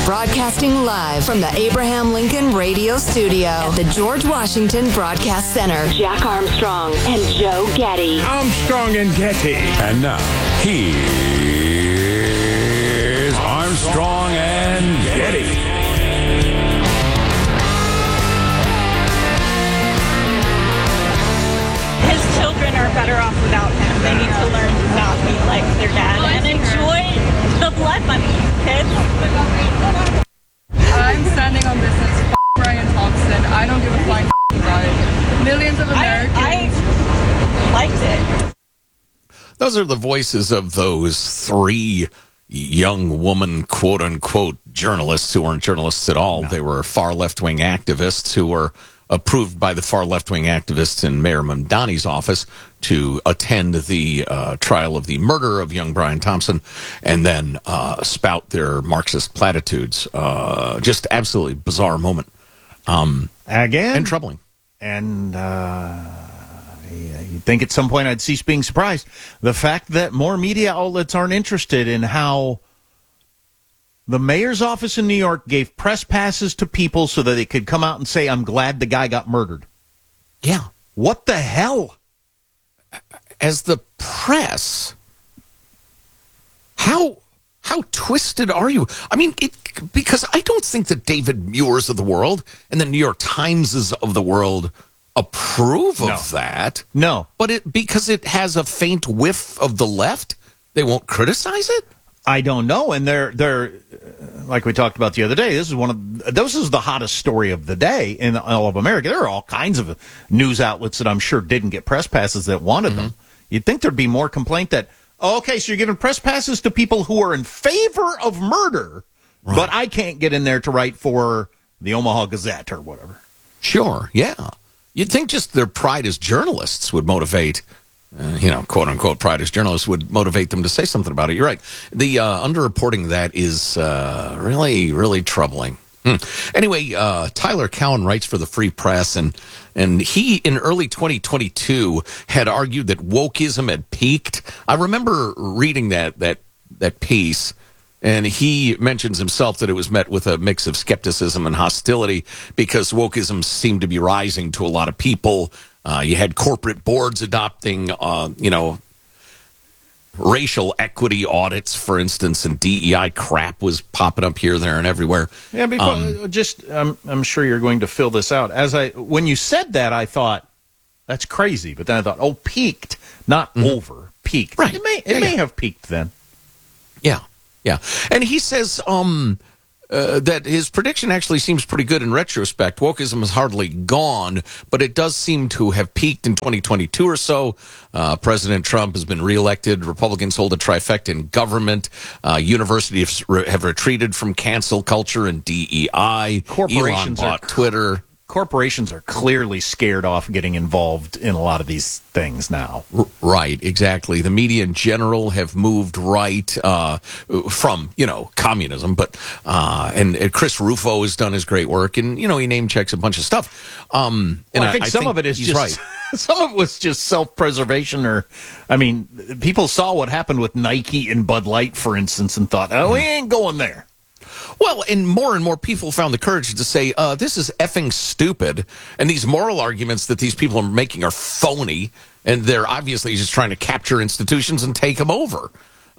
Broadcasting live from the Abraham Lincoln Radio Studio at the George Washington Broadcast Center. Jack Armstrong and Joe Getty. Armstrong and Getty. And now, here's Armstrong and Getty. His children are better off without him. They need to learn to not be like their dad and enjoy the blood money, kids. I'm standing on business. Brian Thompson. I don't give a flying about. Millions of Americans. I liked it. Those are the voices of those three young woman, quote-unquote, journalists who weren't journalists at all. They were far left-wing activists who were approved by the far left-wing activists in Mayor Mamdani's office to attend the trial of the murder of young Brian Thompson and then spout their Marxist platitudes. Just absolutely bizarre moment. Again? And troubling. And you'd think at some point I'd cease being surprised. The fact that more media outlets aren't interested in how the mayor's office in New York gave press passes to people so that they could come out and say, I'm glad the guy got murdered. Yeah. What the hell? As the press, how twisted are you? I mean, because I don't think that David Muir's of the world and the New York Timeses of the world approve of that. No. But because it has a faint whiff of the left, they won't criticize it? I don't know, and they're like we talked about the other day. This is the hottest story of the day in all of America. There are all kinds of news outlets that I'm sure didn't get press passes that wanted them. You'd think there'd be more complaint that, okay, so you're giving press passes to people who are in favor of murder, but I can't get in there to write for the Omaha Gazette or whatever. Sure, yeah. You'd think just their pride as journalists would motivate. Quote-unquote pride as journalists would motivate them to say something about it. You're right. The underreporting that is really, really troubling. Anyway, Tyler Cowen writes for the Free Press, and he, in early 2022, had argued that wokeism had peaked. I remember reading that piece, and he mentions himself that it was met with a mix of skepticism and hostility because wokeism seemed to be rising to a lot of people. You had corporate boards adopting, racial equity audits, for instance, and DEI crap was popping up here, there, and everywhere. Yeah, I'm sure you're going to fill this out. When you said that, I thought that's crazy, but then I thought, peaked, not over, peaked. Right. It may have peaked then. Yeah, and he says that his prediction actually seems pretty good in retrospect. Wokeism is hardly gone, but it does seem to have peaked in 2022 or so. President Trump has been reelected. Republicans hold a trifecta in government. Universities have retreated from cancel culture and DEI. Corporations Elon bought Twitter. Corporations are clearly scared off getting involved in a lot of these things now. Right, exactly. The media in general have moved right from, communism. But and Chris Rufo has done his great work, and, he name checks a bunch of stuff. And I think some of it is just right. Some of it was just self-preservation, people saw what happened with Nike and Bud Light, for instance, and thought, we ain't going there. Well, and more people found the courage to say, this is effing stupid, and these moral arguments that these people are making are phony, and they're obviously just trying to capture institutions and take them over.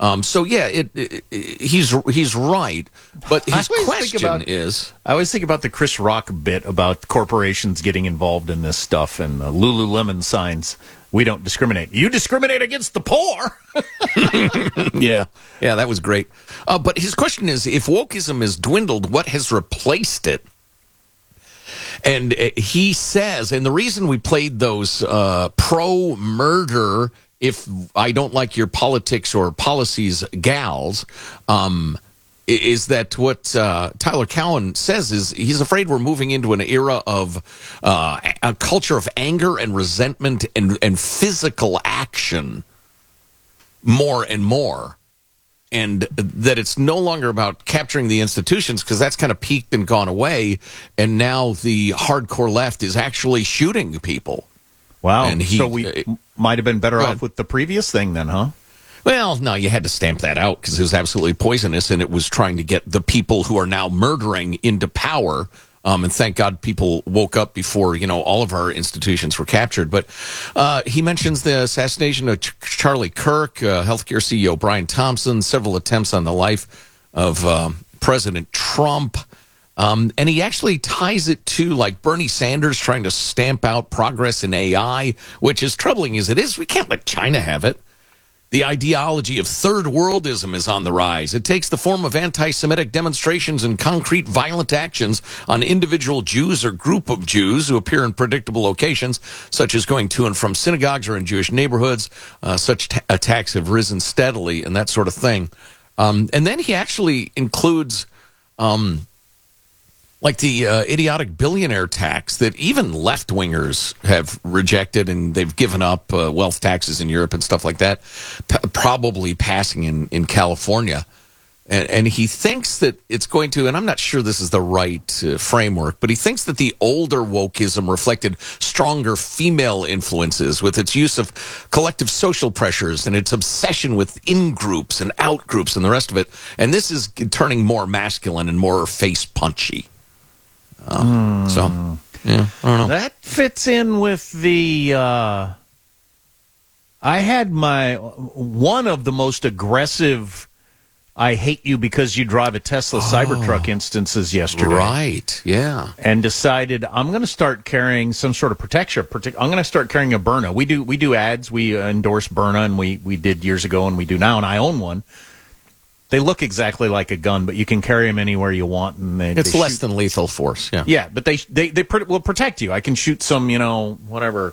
He's right, but his question is... I always think about the Chris Rock bit about corporations getting involved in this stuff and Lululemon signs. We don't discriminate. You discriminate against the poor. Yeah, that was great. But his question is, if wokeism has dwindled, what has replaced it? And he says, and the reason we played those pro-murder, if I don't like your politics or policies, gals, is that what Tyler Cowen says is he's afraid we're moving into an era of a culture of anger and resentment and physical action more and more. And that it's no longer about capturing the institutions because that's kind of peaked and gone away. And now the hardcore left is actually shooting people. Wow. So we might have been better off with the previous thing then, huh? Well, no, you had to stamp that out because it was absolutely poisonous, and it was trying to get the people who are now murdering into power. And thank God people woke up before, all of our institutions were captured. But he mentions the assassination of Charlie Kirk, healthcare CEO Brian Thompson, several attempts on the life of President Trump. And he actually ties it to, like, Bernie Sanders trying to stamp out progress in AI, which is troubling as it is. We can't let China have it. The ideology of third worldism is on the rise. It takes the form of anti-Semitic demonstrations and concrete violent actions on individual Jews or group of Jews who appear in predictable locations, such as going to and from synagogues or in Jewish neighborhoods. Such attacks have risen steadily and that sort of thing. And then he actually includes... like the idiotic billionaire tax that even left-wingers have rejected, and they've given up wealth taxes in Europe and stuff like that, probably passing in California. And he thinks that it's going to, and I'm not sure this is the right framework, but he thinks that the older wokeism reflected stronger female influences with its use of collective social pressures and its obsession with in-groups and out-groups and the rest of it. And this is turning more masculine and more face-punchy. So, yeah, I don't know. That fits in with the, I had one of the most aggressive, I hate you because you drive a Tesla Cybertruck instances yesterday. Right, yeah. And decided I'm going to start carrying some sort of protection. I'm going to start carrying a Byrna. We do ads. We endorse Byrna, and we did years ago, and we do now, and I own one. They look exactly like a gun, but you can carry them anywhere you want. And it's less than lethal force, yeah. Yeah, but they will protect you. I can shoot some, whatever,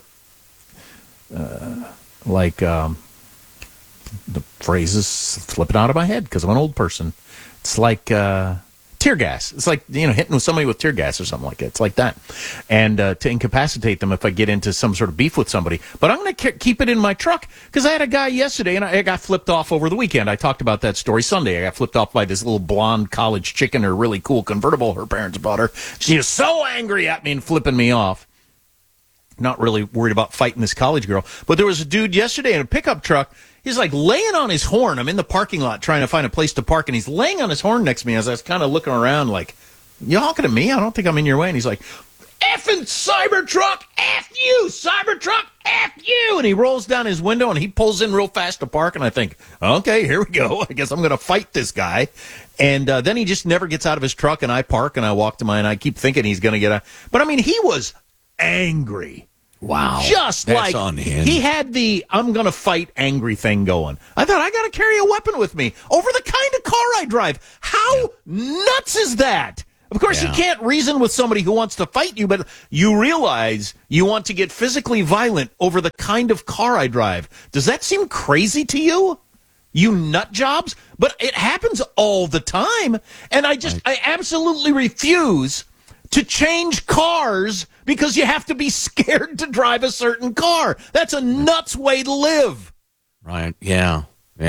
the phrases slipping out of my head because I'm an old person. It's like tear gas. It's like, hitting somebody with tear gas or something like that. It's like that. And to incapacitate them if I get into some sort of beef with somebody. But I'm going to keep it in my truck because I had a guy yesterday and I got flipped off over the weekend. I talked about that story Sunday. I got flipped off by this little blonde college chick in her really cool convertible her parents bought her. She was so angry at me and flipping me off. Not really worried about fighting this college girl. But there was a dude yesterday in a pickup truck. He's like laying on his horn. I'm in the parking lot trying to find a place to park, and he's laying on his horn next to me as I was kind of looking around like, you honking at me? I don't think I'm in your way. And he's like, effing Cybertruck, F you, Cybertruck, F you. And he rolls down his window, and he pulls in real fast to park, and I think, okay, here we go. I guess I'm going to fight this guy. And then he just never gets out of his truck, and I park, and I walk to mine, and I keep thinking he's going to get out. But, I mean, he was angry. Wow. Just that's like unhinged. He had the I'm going to fight angry thing going. I thought, I got to carry a weapon with me over the kind of car I drive. How nuts is that? Of course, you can't reason with somebody who wants to fight you, but you realize you want to get physically violent over the kind of car I drive. Does that seem crazy to you? You nut jobs? But it happens all the time. And I absolutely refuse to change cars because you have to be scared to drive a certain car. That's a nuts way to live. Right, yeah.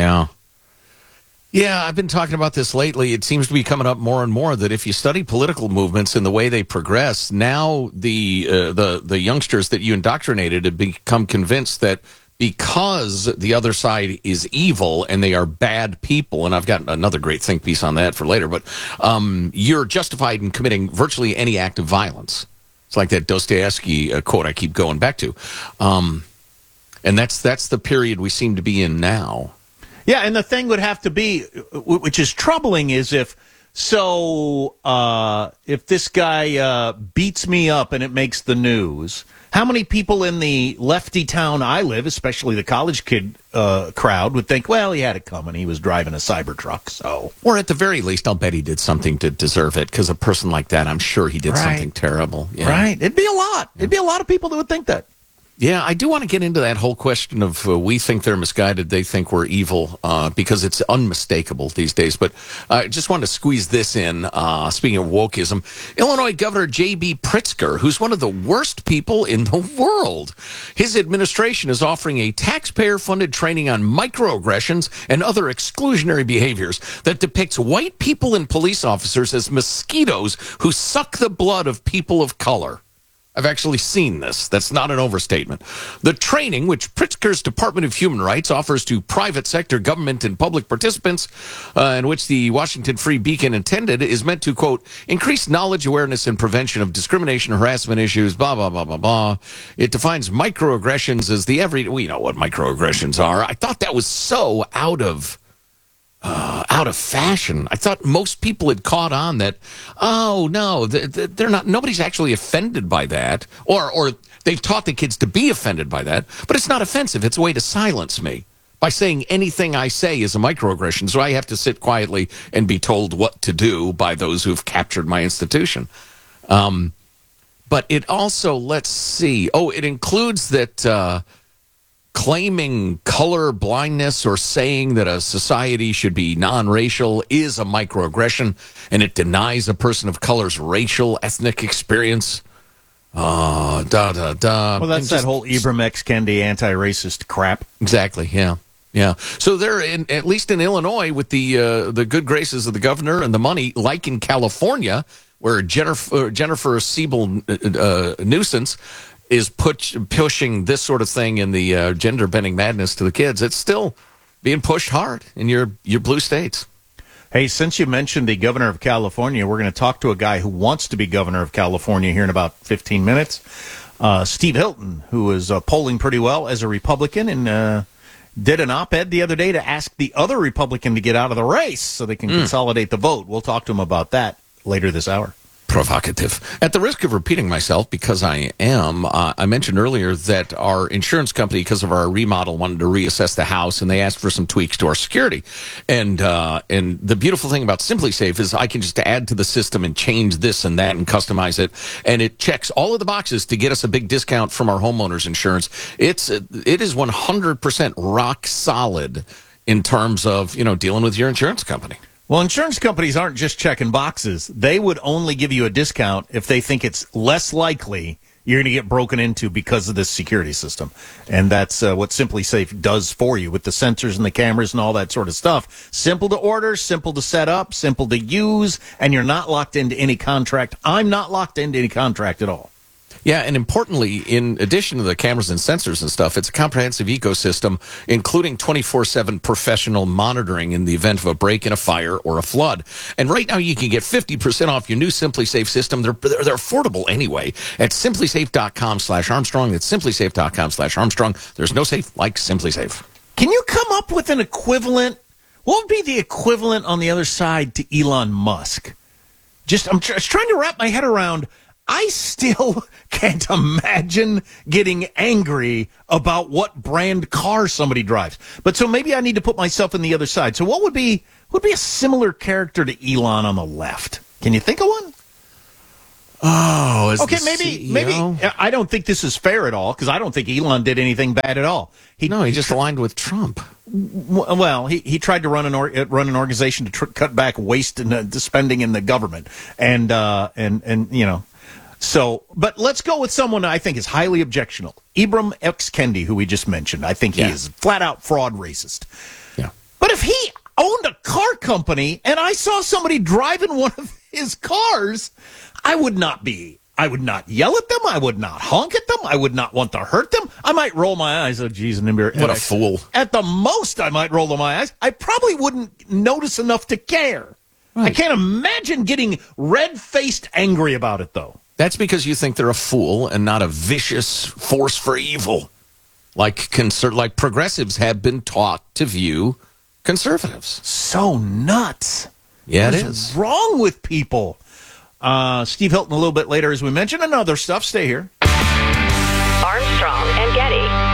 Yeah, I've been talking about this lately. It seems to be coming up more and more that if you study political movements and the way they progress, now the youngsters that you indoctrinated have become convinced that because the other side is evil and they are bad people, and I've got another great think piece on that for later, but you're justified in committing virtually any act of violence. It's like that Dostoevsky quote I keep going back to. And that's the period we seem to be in now. Yeah, and the thing would have to be, which is troubling, is if this guy beats me up and it makes the news, how many people in the lefty town I live, especially the college kid crowd, would think, well, he had it coming. He was driving a Cybertruck, so. Or at the very least, I'll bet he did something to deserve it, because a person like that, I'm sure he did something terrible. Yeah. Right. It'd be a lot. It'd be a lot of people that would think that. Yeah, I do want to get into that whole question of we think they're misguided, they think we're evil, because it's unmistakable these days. But I just wanted to squeeze this in, speaking of wokeism. Illinois Governor J.B. Pritzker, who's one of the worst people in the world. His administration is offering a taxpayer-funded training on microaggressions and other exclusionary behaviors that depicts white people and police officers as mosquitoes who suck the blood of people of color. I've actually seen this. That's not an overstatement. The training, which Pritzker's Department of Human Rights offers to private sector government and public participants, in which the Washington Free Beacon intended, is meant to, quote, increase knowledge, awareness, and prevention of discrimination, harassment issues, blah, blah, blah, blah, blah. It defines microaggressions as we know what microaggressions are. I thought that was so out of fashion. I thought most people had caught on that, oh, no, they're not, nobody's actually offended by that, or they've taught the kids to be offended by that, but it's not offensive. It's a way to silence me by saying anything I say is a microaggression, so I have to sit quietly and be told what to do by those who've captured my institution. But it also, let's see, it includes that claiming color blindness or saying that a society should be non-racial is a microaggression, and it denies a person of color's racial, ethnic experience. Well, that's that whole Ibram X. Kendi anti-racist crap. Exactly, yeah. Yeah. So they're, at least in Illinois, with the good graces of the governor and the money, like in California, where Jennifer Siebel nuisance is pushing this sort of thing in the gender-bending madness to the kids. It's still being pushed hard in your blue states. Hey, since you mentioned the governor of California, we're going to talk to a guy who wants to be governor of California here in about 15 minutes. Steve Hilton, who is polling pretty well as a Republican and did an op-ed the other day to ask the other Republican to get out of the race so they can consolidate the vote. We'll talk to him about that later this hour. Provocative. At the risk of repeating myself, because I am, I mentioned earlier that our insurance company, because of our remodel, wanted to reassess the house, and they asked for some tweaks to our security. And the beautiful thing about SimpliSafe is I can just add to the system and change this and that and customize it, and it checks all of the boxes to get us a big discount from our homeowners insurance. It is 100% rock solid in terms of, dealing with your insurance company. Well, insurance companies aren't just checking boxes. They would only give you a discount if they think it's less likely you're going to get broken into because of this security system. And that's what SimpliSafe does for you with the sensors and the cameras and all that sort of stuff. Simple to order, simple to set up, simple to use, and you're not locked into any contract. I'm not locked into any contract at all. Yeah, and importantly, in addition to the cameras and sensors and stuff, it's a comprehensive ecosystem, including 24/7 professional monitoring in the event of a break in a fire or a flood. And right now, you can get 50% off your new SimpliSafe system. They're affordable anyway at simplisafe.com/Armstrong. That's simplisafe.com/Armstrong. There's no safe like SimpliSafe. Can you come up with an equivalent? What would be the equivalent on the other side to Elon Musk? I'm trying to wrap my head around. I still can't imagine getting angry about what brand car somebody drives. But so maybe I need to put myself on the other side. So what would be a similar character to Elon on the left? Can you think of one? Oh, okay, maybe I don't think this is fair at all because I don't think Elon did anything bad at all. He just aligned with Trump. Well, he tried to run an organization to cut back waste and spending in the government, and So, but let's go with someone I think is highly objectionable. Ibram X. Kendi, who we just mentioned. I think he is flat out fraud racist. Yeah. But if he owned a car company and I saw somebody driving one of his cars, I would not yell at them. I would not honk at them. I would not want to hurt them. I might roll my eyes. Oh, geez. What a fool. At the most, I might roll my eyes. I probably wouldn't notice enough to care. Right. I can't imagine getting red-faced angry about it, though. That's because you think they're a fool and not a vicious force for evil, like progressives have been taught to view conservatives. So nuts. Yeah, what it is. Wrong with people. Steve Hilton a little bit later, as we mentioned, and other stuff. Stay here. Armstrong and Getty.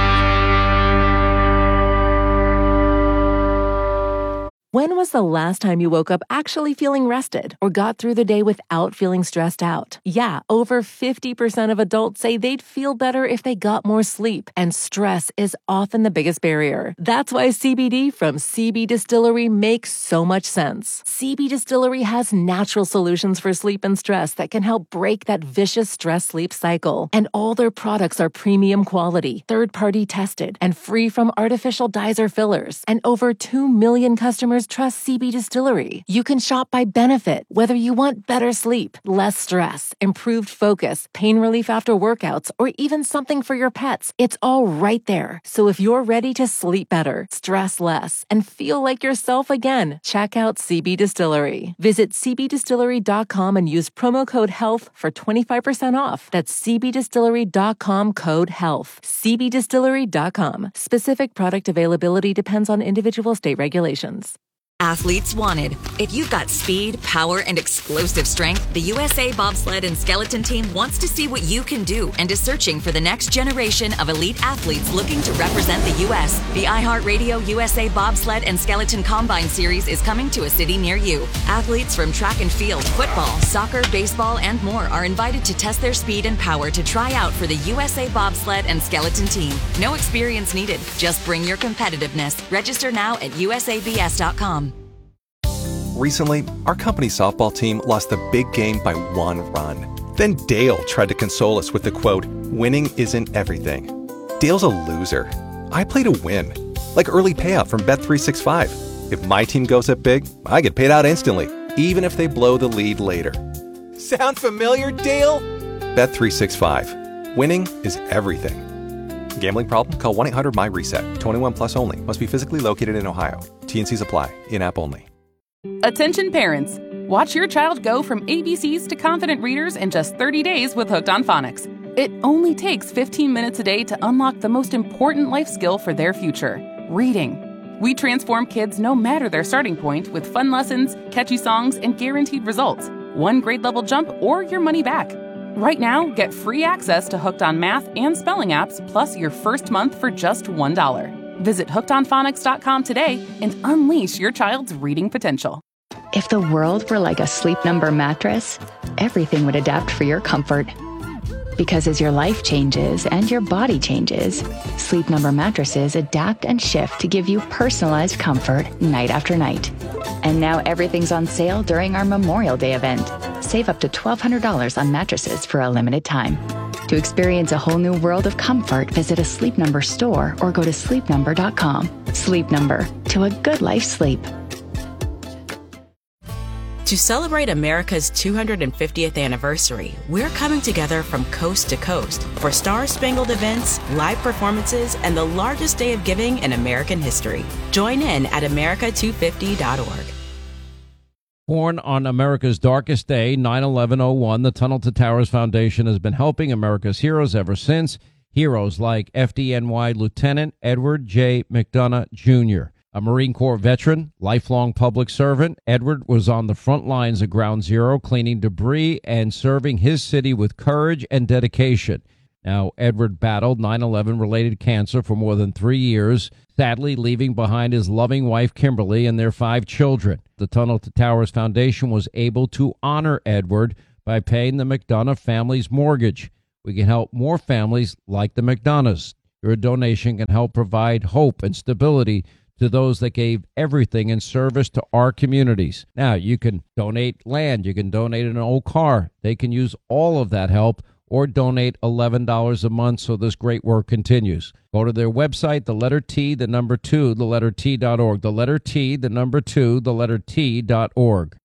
When was the last time you woke up actually feeling rested or got through the day without feeling stressed out? Yeah, over 50% of adults say they'd feel better if they got more sleep, and stress is often the biggest barrier. That's why CBD from CB Distillery makes so much sense. CB Distillery has natural solutions for sleep and stress that can help break that vicious stress-sleep cycle. And all their products are premium quality, third-party tested, and free from artificial dyes or fillers. And over 2 million customers customers trust CB Distillery. You can shop by benefit, whether you want better sleep, less stress, improved focus, pain relief after workouts, or even something for your pets. It's all right there. So if you're ready to sleep better, stress less, and feel like yourself again, check out CB Distillery. Visit cbdistillery.com and use promo code HEALTH for 25% off. That's cbdistillery.com, code HEALTH. cbdistillery.com. Specific product availability depends on individual state regulations. Athletes wanted. If you've got speed, power, and explosive strength, the USA Bobsled and Skeleton Team wants to see what you can do and is searching for the next generation of elite athletes looking to represent the U.S. The iHeartRadio USA Bobsled and Skeleton Combine Series is coming to a city near you. Athletes from track and field, football, soccer, baseball, and more are invited to test their speed and power to try out for the USA Bobsled and Skeleton Team. No experience needed. Just bring your competitiveness. Register now at usabs.com. Recently, our company softball team lost the big game by 1 run. Then Dale tried to console us with the quote, "Winning isn't everything." Dale's a loser. I play to win. Like early payout from Bet365. If my team goes up big, I get paid out instantly, even if they blow the lead later. Sound familiar, Dale? Bet365. Winning is everything. Gambling problem? Call 1-800-MY-RESET. 21 plus only. Must be physically located in Ohio. T&Cs apply. In-app only. Attention parents! Watch your child go from ABCs to confident readers in just 30 days with Hooked on Phonics. It only takes 15 minutes a day to unlock the most important life skill for their future, reading. We transform kids no matter their starting point with fun lessons, catchy songs, and guaranteed results. One grade level jump or your money back. Right now, get free access to Hooked on Math and Spelling apps, plus your first month for just $1. Visit hookedonphonics.com today and unleash your child's reading potential. If the world were like a Sleep Number mattress, everything would adapt for your comfort. Because as your life changes and your body changes, Sleep Number mattresses adapt and shift to give you personalized comfort night after night. And now everything's on sale during our Memorial Day event. Save up to $1,200 on mattresses for a limited time. To experience a whole new world of comfort, visit a Sleep Number store or go to sleepnumber.com. Sleep Number, to a good life sleep. To celebrate America's 250th anniversary, we're coming together from coast to coast for star-spangled events, live performances, and the largest day of giving in American history. Join in at america250.org. Born on America's darkest day, 9/11/01, the Tunnel to Towers Foundation has been helping America's heroes ever since. Heroes like FDNY Lieutenant Edward J. McDonough, Jr., a Marine Corps veteran, lifelong public servant. Edward was on the front lines of Ground Zero, cleaning debris and serving his city with courage and dedication. Now, Edward battled 9/11-related cancer for more than 3 years, sadly leaving behind his loving wife, Kimberly, and their 5 children. The Tunnel to Towers Foundation was able to honor Edward by paying the McDonough family's mortgage. We can help more families like the McDonoughs. Your donation can help provide hope and stability to those that gave everything in service to our communities. Now, you can donate land. You can donate an old car. They can use all of that help, or donate $11 a month so this great work continues. Go to their website, the letter T, the number 2, the letter T.org. The letter T, the number 2, the letter T.org.